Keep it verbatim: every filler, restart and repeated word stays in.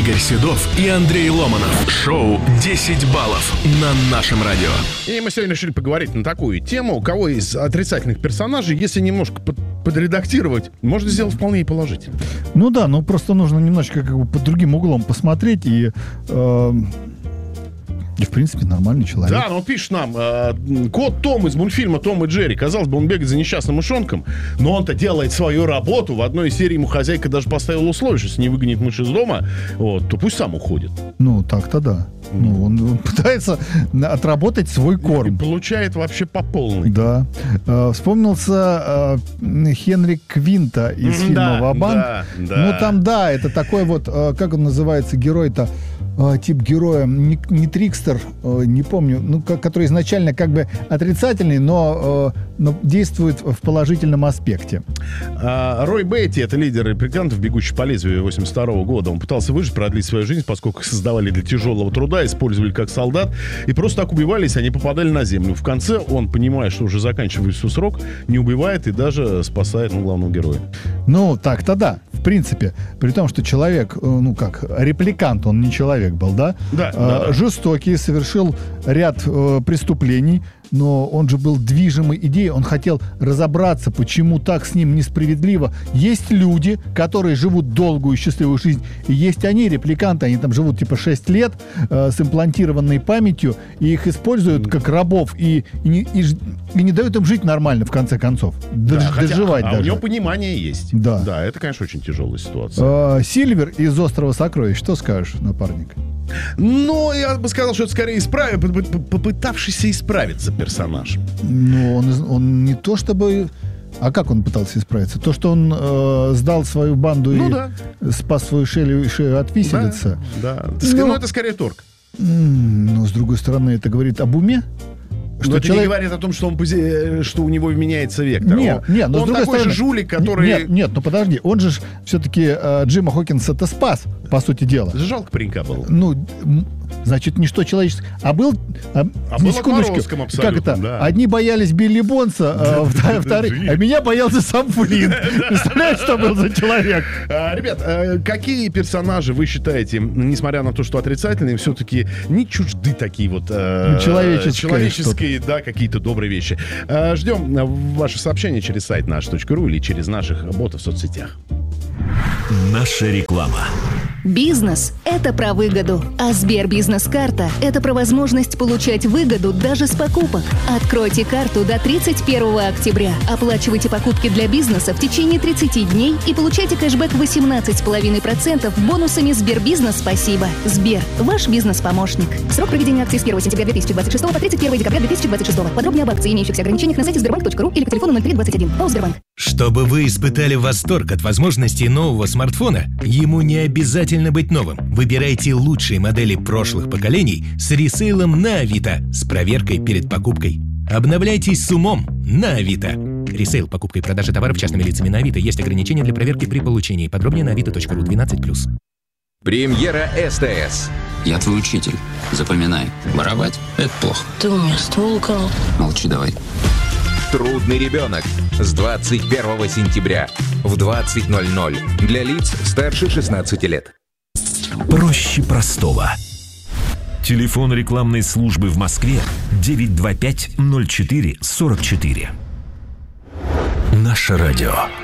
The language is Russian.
Игорь Седов и Андрей Ломанов. Шоу «десять баллов» на нашем радио. И мы сегодня решили поговорить на такую тему. У кого из отрицательных персонажей, если немножко под, подредактировать, можно сделать вполне и положительно. Ну да, ну просто нужно немножечко как бы под другим углом посмотреть и... Э, И, в принципе, нормальный человек. Да, но пишет нам, э, кот Том из мультфильма «Том и Джерри». Казалось бы, он бегает за несчастным мышонком, но он-то делает свою работу. В одной из серий ему хозяйка даже поставила условие, что если не выгонит мышь из дома, вот, то пусть сам уходит. Ну, так-то да. Ну, он, он пытается отработать свой корм. И получает вообще по полной. Да. Э, вспомнился э, Хенри Квинта из фильма да, «Ва-банк». Да, да. Ну, там, да, это такой вот, э, как он называется, герой-то, э, тип героя, не, не трикстер, э, не помню, ну, как, который изначально как бы отрицательный, но, э, но действует в положительном аспекте. А, Рой Бетти, это лидер репликантов, бегущий по лезвию восемьдесят второго года. Он пытался выжить, продлить свою жизнь, поскольку их создавали для тяжелого труда, использовали как солдат, и просто так убивались, они попадали на землю. В конце он, понимая, что уже заканчивается срок, не убивает и даже спасает, ну, главного героя. Ну, так-то да, в принципе. При том, что человек, ну как, репликант, он не человек был, да? Да, э, да, да. Жестокий, совершил ряд э, преступлений, но он же был движимой идеей, он хотел разобраться, почему так с ним несправедливо. Есть люди, которые живут долгую и счастливую жизнь, и есть они, репликанты, они там живут типа шесть лет э, с имплантированной памятью, и их используют как рабов, и, и, не, и, и не дают им жить нормально, в конце концов. Дож, Да, хотя, доживать а даже. у него понимание есть. Да. Да, это, конечно, очень тяжелая ситуация. Э, Сильвер из «Острова сокровищ». Что скажешь, напарник? Ну, я бы сказал, что это скорее исправ... попытавшийся исправиться персонаж. Ну, он, он не то чтобы... А как он пытался исправиться? То, что он э, сдал свою банду ну, и да. спас свою шею, шею от виселицы. Да, да. Ну, ну, это скорее торг. Но, с другой стороны, это говорит об уме. Что Что это человек... не говорит о том, что, он, что у него меняется вектор. Нет, он нет, но он с другой такой стороны... же жулик, который... Нет, нет, ну подожди. Он же все-таки э, Джима Хокинса-то спас, по сути дела. Жалко паренька был. Ну, значит, ничто человеческое. А был... А, а был отморозком абсолютно, как это? Да. Одни боялись Билли Бонса, а, вторые... А меня боялся сам Флинн. Представляешь, что был за человек? А, ребят, а какие персонажи вы считаете, несмотря на то, что отрицательные, все-таки не чужды такие вот... А, человеческие. Человеческие, да, какие-то добрые вещи. А, ждем ваши сообщения через сайт наш точка ру или через наших ботов в соцсетях. Наша реклама. Бизнес – это про выгоду, а Сбербизнес-карта – это про возможность получать выгоду даже с покупок. Откройте карту до тридцать первого октября, оплачивайте покупки для бизнеса в течение тридцати дней и получайте кэшбэк восемнадцать целых пять десятых процента бонусами Сбербизнес «Спасибо». Сбер – ваш бизнес-помощник. Срок проведения акции с первого сентября две тысячи двадцать шестого по тридцать первого декабря две тысячи двадцать шестого. Подробнее об акции и имеющихся ограничениях на сайте сбербанк точка ру или по телефону ноль три двадцать один. ПАО «Сбербанк». Чтобы вы испытали восторг от возможностей нового смартфона, ему не обязательно быть новым. Выбирайте лучшие модели прошлых поколений с ресейлом на Авито с проверкой перед покупкой. Обновляйтесь с умом на Авито. Ресейл, покупка и продажа товаров частными лицами на Авито. Есть ограничения для проверки при получении. Подробнее на авито точка ру двенадцать плюс. Премьера СТС. Я твой учитель. Запоминай. Воровать – это плохо. Ты у меня ствол украл. Молчи давай. Трудный ребенок. С двадцать первого сентября в двадцать ноль ноль. Для лиц старше шестнадцати лет. Проще простого. Телефон рекламной службы в Москве девять два пять ноль четыре сорок четыре. Наше радио.